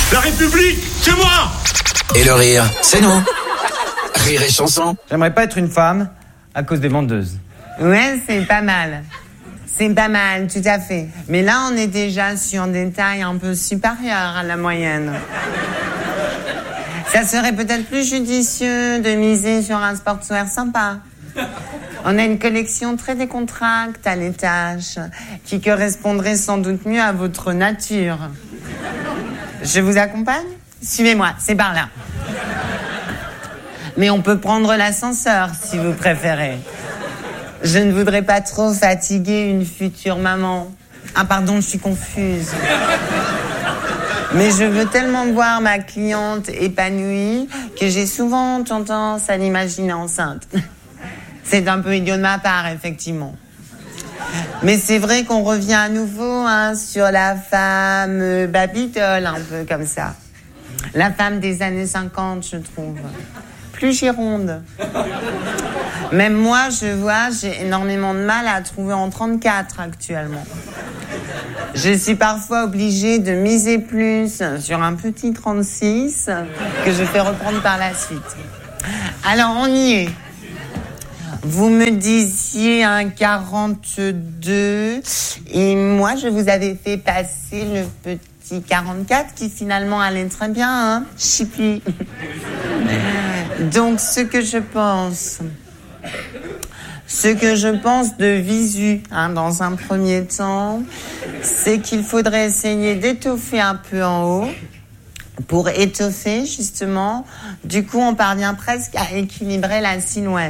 La République, c'est moi. Et le rire, c'est nous. Rire et chanson. J'aimerais pas être une femme à cause des vendeuses. Ouais, c'est pas mal. C'est pas mal, tout à fait. Mais là, on est déjà sur des tailles un peu supérieures à la moyenne. Ça serait peut-être plus judicieux de miser sur un sportswear sympa. On a une collection très décontractée à l'étage, qui correspondrait sans doute mieux à votre nature. Je vous accompagne ? Suivez-moi, c'est par là. Mais on peut prendre l'ascenseur, si vous préférez. Je ne voudrais pas trop fatiguer une future maman. Ah pardon, je suis confuse. Mais je veux tellement voir ma cliente épanouie que j'ai souvent tendance à l'imaginer enceinte. C'est un peu idiot de ma part, effectivement. Mais c'est vrai qu'on revient à nouveau sur la femme Babydol, un peu comme ça. La femme des années 50, je trouve. Plus gironde. Même moi, je vois, j'ai énormément de mal à trouver en 34 actuellement. Je suis parfois obligée de miser plus sur un petit 36 que je fais reprendre par la suite. Alors, on y est. Vous me disiez un 42 et moi, je vous avais fait passer le petit 44 qui finalement allait très bien, Chippy. Donc, ce que je pense de visu, dans un premier temps, c'est qu'il faudrait essayer d'étoffer un peu en haut. Pour étoffer, justement, du coup, on parvient presque à équilibrer la silhouette.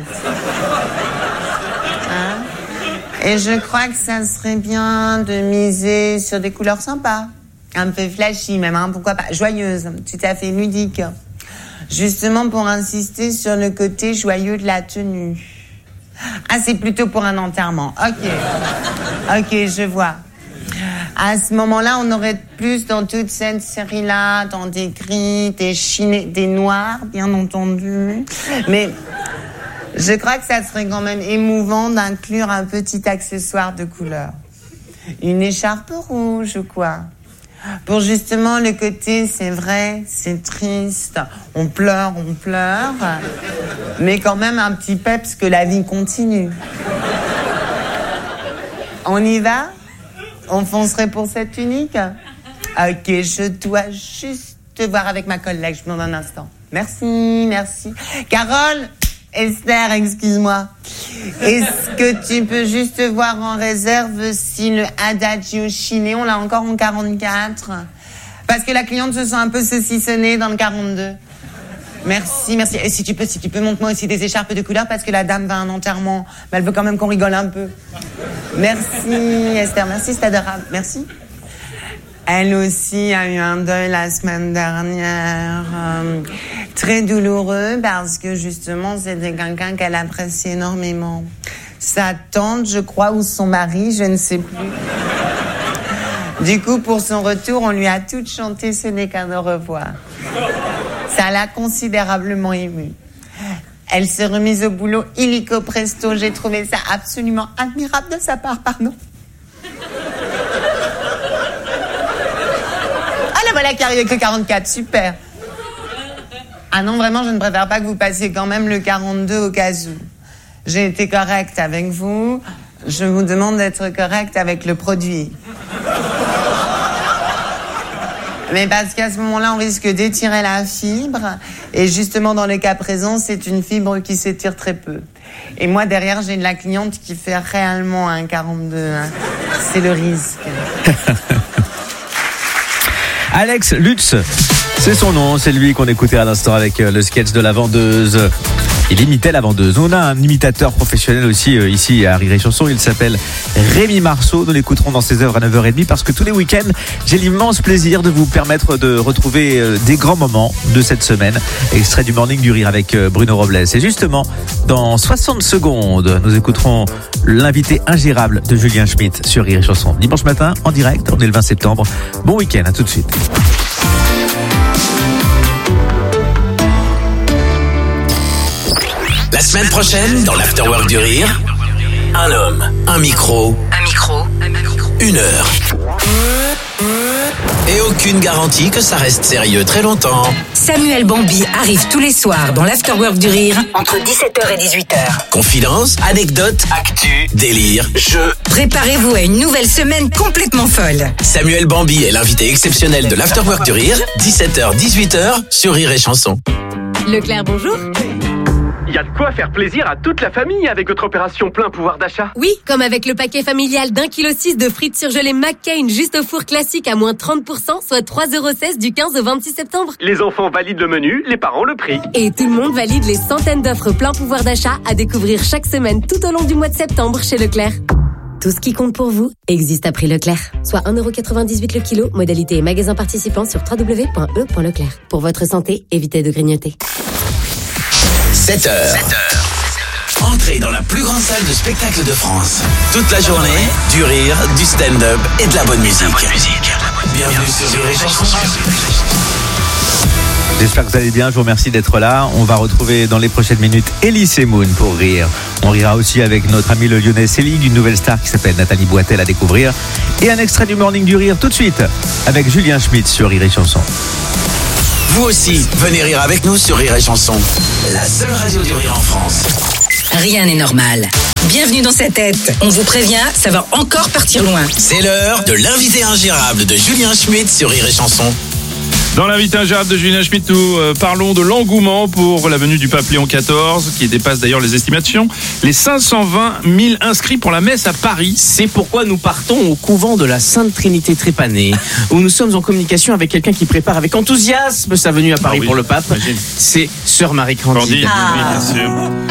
Et je crois que ça serait bien de miser sur des couleurs sympas. Un peu flashy même, pourquoi pas. Joyeuses, tout à fait ludiques. Justement pour insister sur le côté joyeux de la tenue. Ah, c'est plutôt pour un enterrement. Ok, je vois. À ce moment-là, on aurait plus dans toute cette série-là, dans des gris, des chinés, des noirs, bien entendu. Mais je crois que ça serait quand même émouvant d'inclure un petit accessoire de couleur. Une écharpe rouge ou quoi. Pour justement le côté, c'est vrai, c'est triste, on pleure, mais quand même un petit peps que la vie continue. On y va ? On foncerait pour cette tunique ? Ok, je dois juste voir avec ma collègue, je vous demande un instant. Merci. Carole, Esther, excuse-moi. Est-ce que tu peux juste voir en réserve si le Adagio Chile, on l'a encore en 44 ? Parce que la cliente se sent un peu saucissonnée dans le 42. Merci. Et si tu peux, montre-moi aussi des écharpes de couleur parce que la dame va à un enterrement. Mais elle veut quand même qu'on rigole un peu. Merci, Esther. Merci, c'est adorable. Merci. Elle aussi a eu un deuil la semaine dernière. Très douloureux parce que justement, c'était quelqu'un qu'elle apprécie énormément. Sa tante, je crois, ou son mari, je ne sais plus. Du coup, pour son retour, on lui a toutes chanté « Ce n'est qu'un au revoir ». Ça l'a considérablement émue. Elle s'est remise au boulot illico presto. J'ai trouvé ça absolument admirable de sa part, pardon. Ah, la voilà qui arrive avec le 44, super. Ah non, vraiment, je ne préfère pas que vous passiez quand même le 42 au cas où. J'ai été correcte avec vous. Je vous demande d'être correcte avec le produit. Mais parce qu'à ce moment-là, on risque d'étirer la fibre. Et justement, dans le cas présent, c'est une fibre qui s'étire très peu. Et moi, derrière, j'ai de la cliente qui fait réellement un 42. C'est le risque. Alex Lutz, c'est son nom. C'est lui qu'on écoutait à l'instant avec le sketch de la vendeuse. Il imitait la vendeuse. On a un imitateur professionnel aussi ici à Rire et Chanson. Il s'appelle Rémi Marceau. Nous l'écouterons dans ses œuvres à 9h30 parce que tous les week-ends, j'ai l'immense plaisir de vous permettre de retrouver des grands moments de cette semaine. Extrait du Morning du Rire avec Bruno Robles. Et justement, dans 60 secondes, nous écouterons l'invité ingérable de Julien Schmitt sur Rire et Chanson. Dimanche matin, en direct, on est le 20 septembre. Bon week-end, à tout de suite. La semaine prochaine, dans l'Afterwork du Rire, un homme, un micro, une heure. Et aucune garantie que ça reste sérieux très longtemps. Samuel Bambi arrive tous les soirs dans l'Afterwork du Rire entre 17h et 18h. Confidences, anecdotes, actu, délire, jeux. Préparez-vous à une nouvelle semaine complètement folle. Samuel Bambi est l'invité exceptionnel de l'Afterwork du Rire, 17h-18h sur Rire et Chanson. Leclerc, bonjour. Il y a de quoi faire plaisir à toute la famille avec votre opération plein pouvoir d'achat. Oui, comme avec le paquet familial d'1,6 kg de frites surgelées McCain juste au four classique à moins 30%, soit 3,16€ du 15 au 26 septembre. Les enfants valident le menu, les parents le prix. Et tout le monde valide les centaines d'offres plein pouvoir d'achat à découvrir chaque semaine tout au long du mois de septembre chez Leclerc. Tout ce qui compte pour vous existe à prix Leclerc. Soit 1,98€ le kilo, modalité et magasin participant sur www.e.leclerc. Pour votre santé, évitez de grignoter. 7h. Entrez dans la plus grande salle de spectacle de France. Toute la journée, du rire, du stand-up et de la bonne musique. Bienvenue sur Rire et Chanson. J'espère que vous allez bien, je vous remercie d'être là. On va retrouver dans les prochaines minutes Elise et Moon pour rire. On rira aussi avec notre ami le Lyonnais Céline, d'une nouvelle star qui s'appelle Nathalie Boitel à découvrir. Et un extrait du Morning du Rire tout de suite avec Julien Schmitt sur Rire et Chanson. Vous aussi, venez rire avec nous sur Rire et Chanson. La seule radio du rire en France. Rien n'est normal. Bienvenue dans cette tête. On vous prévient, ça va encore partir loin. C'est l'heure de l'invité ingérable de Julien Schmitt sur Rire et Chanson. Dans l'invité ingérable de Julien Schmitt, nous parlons de l'engouement pour la venue du pape Léon XIV, qui dépasse d'ailleurs les estimations. Les 520 000 inscrits pour la messe à Paris. C'est pourquoi nous partons au couvent de la Sainte Trinité Trépanée, où nous sommes en communication avec quelqu'un qui prépare avec enthousiasme sa venue à Paris pour le pape. Imagine. C'est Sœur Marie Candide. Candide, oui, bien sûr.